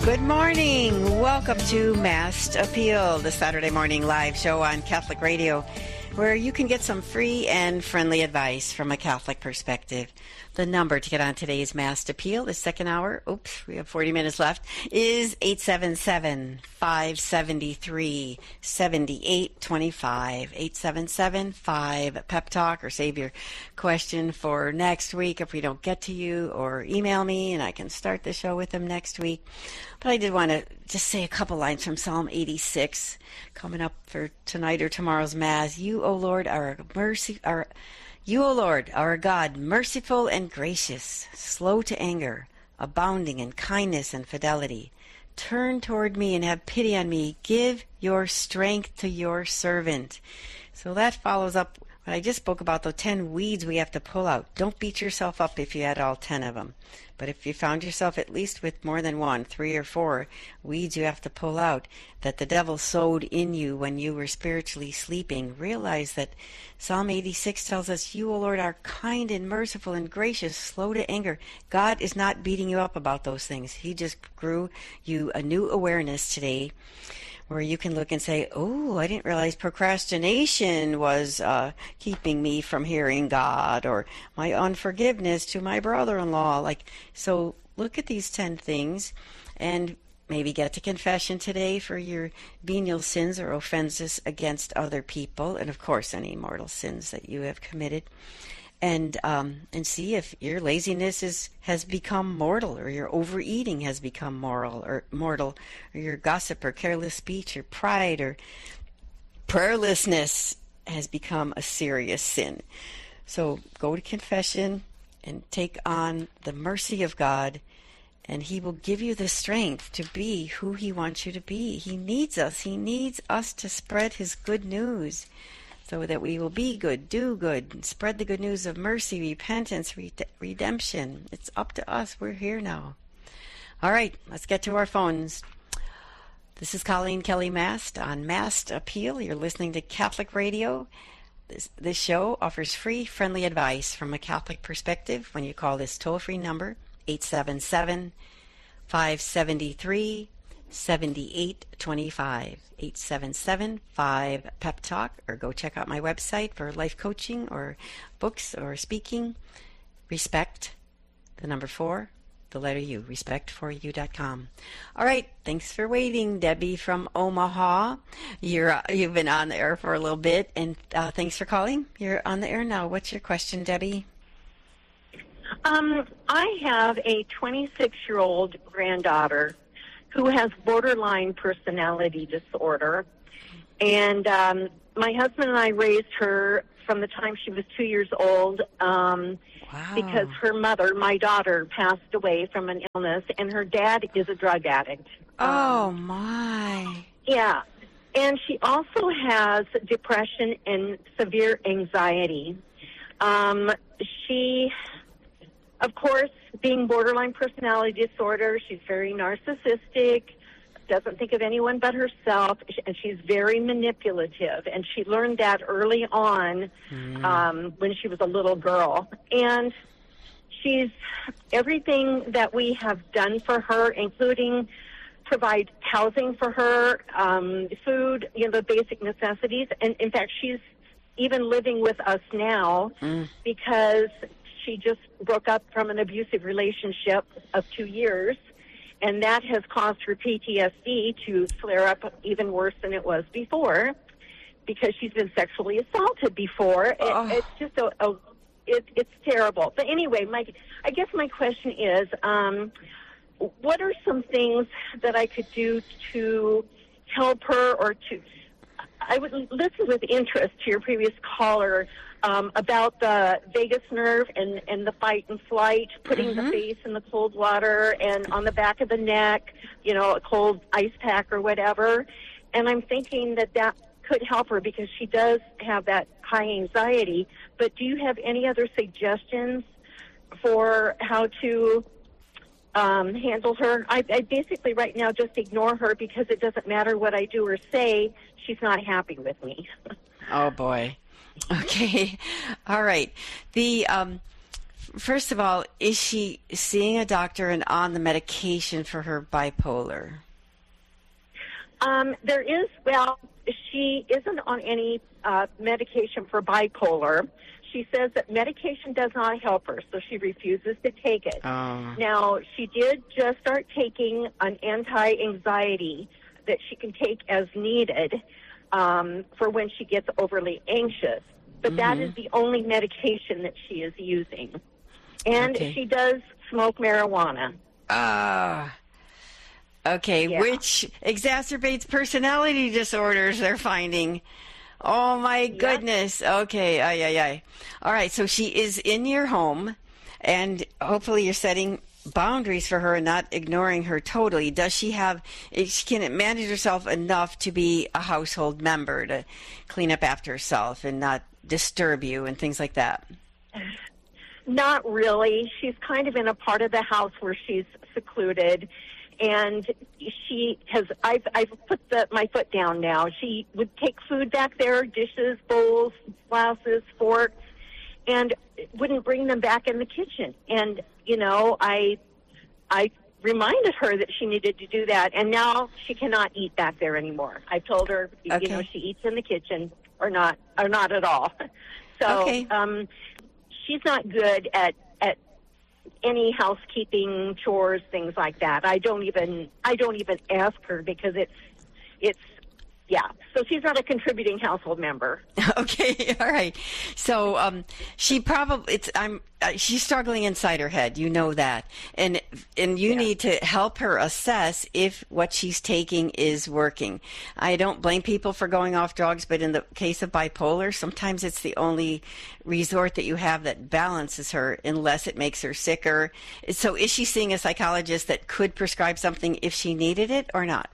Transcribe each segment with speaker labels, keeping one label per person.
Speaker 1: Good morning. Welcome to Mass Appeal, the Saturday morning live show on Catholic Radio, where you can get some free and friendly advice from a Catholic perspective. The number to get on today's Mass Appeal, the second hour, we have 40 minutes left, is 877-573-7825. 877-5-PEP Talk, or save your question for next week if we don't get to you, or email me and I can start the show with them next week. But I did want to just say a couple lines from Psalm 86 coming up for tonight or tomorrow's Mass. You, O Lord, You, O Lord, our God, merciful and gracious, slow to anger, abounding in kindness and fidelity. Turn toward me and have pity on me. Give your strength to your servant. So that follows up what I just spoke about, the 10 weeds we have to pull out. Don't beat yourself up if you had all 10 of them. But if you found yourself at least with more than 1, 3 or 4 weeds you have to pull out that the devil sowed in you when you were spiritually sleeping, realize that Psalm 86 tells us, you, O Lord, are kind and merciful and gracious, slow to anger. God is not beating you up about those things. He just grew you a new awareness today where you can look and say, oh, I didn't realize procrastination was keeping me from hearing God, or my unforgiveness to my brother-in-law. So look at these 10 things and maybe get to confession today for your venial sins or offenses against other people, and of course any mortal sins that you have committed. And see if your laziness has become mortal, or your overeating has become mortal, or your gossip or careless speech or pride or prayerlessness has become a serious sin. So go to confession and take on the mercy of God, and He will give you the strength to be who He wants you to be. He needs us. He needs us to spread His good news, so that we will be good, do good, and spread the good news of mercy, repentance, redemption. It's up to us. We're here now. All right, let's get to our phones. This is Colleen Kelly Mast on Mast Appeal. You're listening to Catholic Radio. This show offers free, friendly advice from a Catholic perspective when you call this toll-free number, 877-573-7825. 877-5-PEP Talk, or go check out my website for life coaching or books or speaking. Respect, the number 4, the letter U, respect4u.com. All right, thanks for waiting, Debbie from Omaha. You've been on the air for a little bit, and thanks for calling. You're on the air now. What's your question, Debbie?
Speaker 2: I have a 26-year-old granddaughter who has borderline personality disorder. And my husband and I raised her from the time she was 2 years old because her mother, my daughter, passed away from an illness, and her dad is a drug addict.
Speaker 1: Oh, my.
Speaker 2: Yeah. And she also has depression and severe anxiety. She, of course, being borderline personality disorder, she's very narcissistic, doesn't think of anyone but herself, and she's very manipulative. And she learned that early on when she was a little girl. And she's everything that we have done for her, including provide housing for her, food, the basic necessities. And in fact, she's even living with us now because she just broke up from an abusive relationship of 2 years, and that has caused her PTSD to flare up even worse than it was before, because she's been sexually assaulted before. It's just it's terrible. But anyway, I guess my question is, what are some things that I could do to help her, or to? I would listen with interest to your previous caller about the vagus nerve and the fight and flight, putting the face in the cold water and on the back of the neck, a cold ice pack or whatever. And I'm thinking that could help her because she does have that high anxiety. But do you have any other suggestions for how to handle her? I basically right now just ignore her because it doesn't matter what I do or say. She's not happy with me.
Speaker 1: Oh, boy. Okay. All right. first of all, is she seeing a doctor and on the medication for her bipolar?
Speaker 2: There is, well, she isn't on any medication for bipolar. She says that medication does not help her, so she refuses to take it. Now, she did just start taking an anti-anxiety that she can take as needed for when she gets overly anxious. But that is the only medication that she is using. And she does smoke marijuana.
Speaker 1: Okay, which exacerbates personality disorders, they're finding. Oh, my goodness. Okay, All right, so she is in your home, and hopefully you're setting boundaries for her and not ignoring her totally. Does she have, can it manage herself enough to be a household member, to clean up after herself and not disturb you and things like that?
Speaker 2: Not really. She's kind of in a part of the house where she's secluded. And she has, I've put my foot down now. She would take food back there, dishes, bowls, glasses, forks, and wouldn't bring them back in the kitchen. And, you know, I reminded her that she needed to do that, and now she cannot eat back there anymore. I told her, you know, she eats in the kitchen or not at all. So she's not good at any housekeeping, chores, things like that. I don't even ask her because it's so she's not a contributing household member.
Speaker 1: Okay, all right. So she probably she's struggling inside her head. You know that, and you need to help her assess if what she's taking is working. I don't blame people for going off drugs, but in the case of bipolar, sometimes it's the only resort that you have that balances her, unless it makes her sicker. So, is she seeing a psychologist that could prescribe something if she needed it, or not?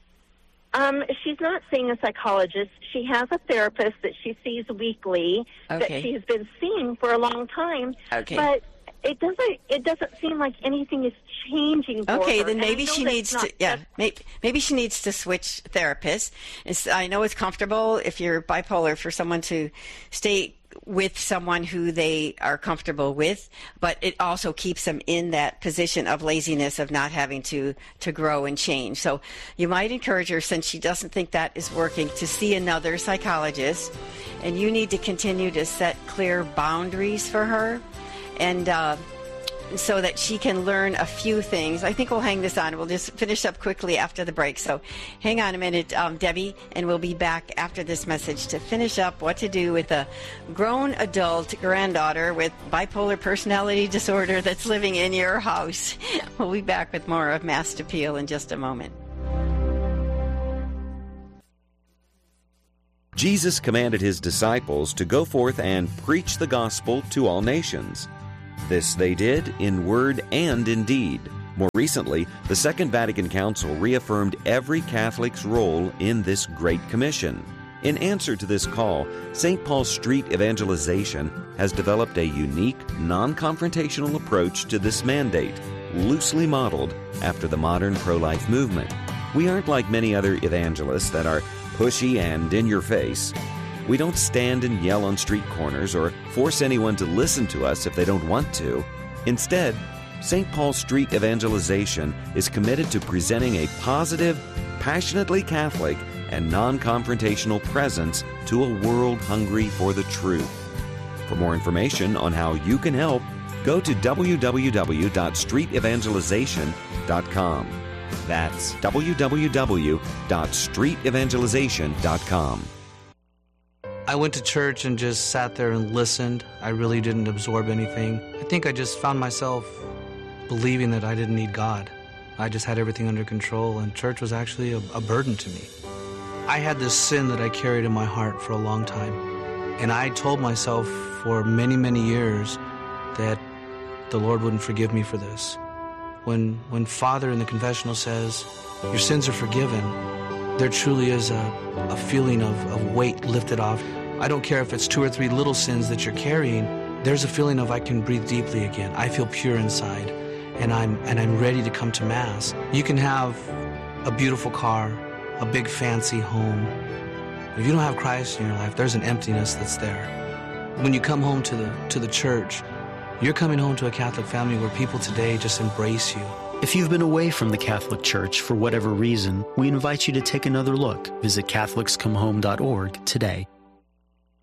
Speaker 2: She's not seeing a psychologist. She has a therapist that she sees weekly that she's been seeing for a long time. But it doesn't seem like anything is changing for her.
Speaker 1: Okay, then maybe she needs to maybe she needs to switch therapists. I know it's comfortable if you're bipolar for someone to stay with someone who they are comfortable with, but it also keeps them in that position of laziness, of not having to grow and change. So you might encourage her, since she doesn't think that is working, to see another psychologist, and you need to continue to set clear boundaries for her, and so that she can learn a few things. I think we'll hang this on. We'll just finish up quickly after the break. So hang on a minute, Debbie, and we'll be back after this message to finish up what to do with a grown adult granddaughter with bipolar personality disorder that's living in your house. We'll be back with more of Mass Appeal in just a moment.
Speaker 3: Jesus commanded his disciples to go forth and preach the gospel to all nations. This they did in word and in deed. More recently, the Second Vatican Council reaffirmed every Catholic's role in this Great Commission. In answer to this call, St. Paul Street Evangelization has developed a unique, non-confrontational approach to this mandate, loosely modeled after the modern pro-life movement. We aren't like many other evangelists that are pushy and in your face. We don't stand and yell on street corners or force anyone to listen to us if they don't want to. Instead, St. Paul Street Evangelization is committed to presenting a positive, passionately Catholic, and non-confrontational presence to a world hungry for the truth. For more information on how you can help, go to www.streetevangelization.com. That's www.streetevangelization.com.
Speaker 4: I went to church and just sat there and listened. I really didn't absorb anything. I think I just found myself believing that I didn't need God. I just had everything under control, and church was actually a burden to me. I had this sin that I carried in my heart for a long time, and I told myself for many, many years that the Lord wouldn't forgive me for this. When Father in the confessional says, your sins are forgiven, there truly is a feeling of weight lifted off. I don't care if it's 2 or 3 little sins that you're carrying, there's a feeling of I can breathe deeply again. I feel pure inside, and I'm ready to come to Mass. You can have a beautiful car, a big fancy home. If you don't have Christ in your life, there's an emptiness that's there. When you come home to the church, You're coming home to a Catholic family where people today just embrace you.
Speaker 5: If you've been away from the Catholic Church for whatever reason, we invite you to take another look. Visit CatholicsComeHome.org today.